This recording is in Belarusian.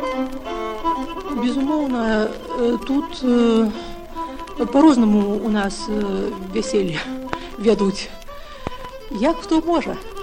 Безумоўна, тут по-рознаму у нас вяселле вядуць. Як хто можа.